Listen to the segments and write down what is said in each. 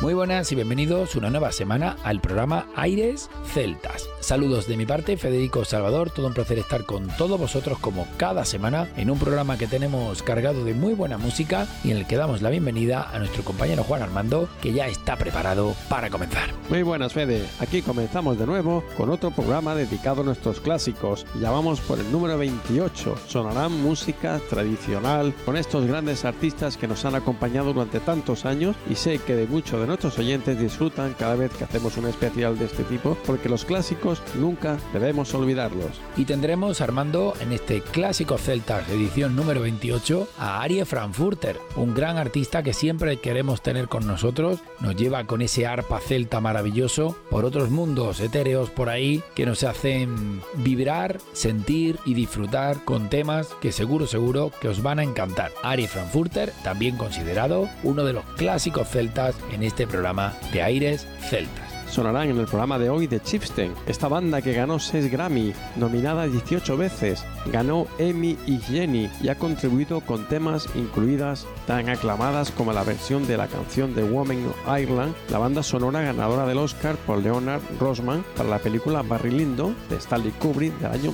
Muy buenas y bienvenidos una nueva semana al programa Aires Celtas. Saludos de mi parte, Federico Salvador, todo un placer estar con todos vosotros como cada semana en un programa que tenemos cargado de muy buena música y en el que damos la bienvenida a nuestro compañero Juan Armando, que ya está preparado para comenzar. Muy buenas, Fede, aquí comenzamos de nuevo con otro programa dedicado a nuestros clásicos. Ya vamos por el número 28, sonarán música tradicional con estos grandes artistas que nos han acompañado durante tantos años y sé que de muchos de nuestros oyentes disfrutan cada vez que hacemos un especial de este tipo, porque los clásicos nunca debemos olvidarlos. Y tendremos, Armando, en este Clásico Celtas edición número 28 a Arie Frankfurter, un gran artista que siempre queremos tener con nosotros. Nos lleva con ese arpa celta maravilloso por otros mundos etéreos por ahí que nos hacen vibrar, sentir y disfrutar con temas que seguro que os van a encantar. Arie Frankfurter, también considerado uno de los clásicos celtas en este programa de Aires Celtas. Sonarán en el programa de hoy de Chieftain, esta banda que ganó 6 Grammy, nominada 18 veces, ganó Emmy y Jenny y ha contribuido con temas incluidas tan aclamadas como la versión de la canción de Woman of Ireland, la banda sonora ganadora del Oscar por Leonard Rossman para la película Barry Lyndon de Stanley Kubrick del año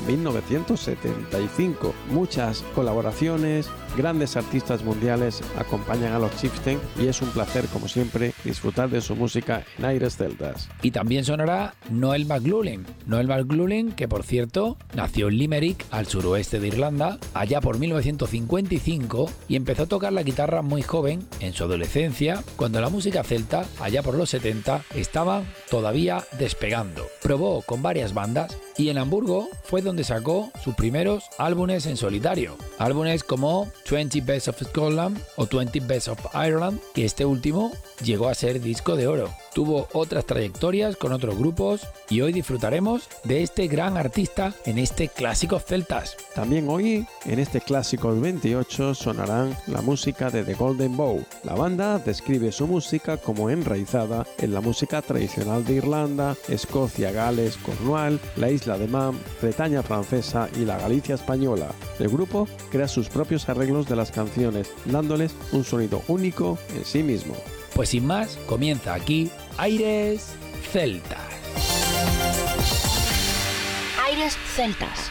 1975. Muchas colaboraciones, grandes artistas mundiales acompañan a los Chieftain y es un placer, como siempre, disfrutar de su música en Aires Celtas. Y también sonará Noel McLaughlin. Noel McLaughlin, que por cierto nació en Limerick, al suroeste de Irlanda, allá por 1955 y empezó a tocar la guitarra muy joven, en su adolescencia, cuando la música celta, allá por los 70, estaba todavía despegando. Probó con varias bandas y en Hamburgo fue donde sacó sus primeros álbumes en solitario. Álbumes como 20 Best of Scotland o 20 Best of Ireland, que este último llegó a ser disco de oro. Tuvo otras trayectorias con otros grupos y hoy disfrutaremos de este gran artista en este Clásicos Celtas. También hoy, en este Clásicos 28, sonarán la música de The Golden Bough. La banda describe su música como enraizada en la música tradicional de Irlanda, Escocia, Gales, Cornwall, la isla de Man, Bretaña francesa y la Galicia española. El grupo crea sus propios arreglos de las canciones, dándoles un sonido único en sí mismo. Pues sin más, comienza aquí Aires Celtas. Aires Celtas.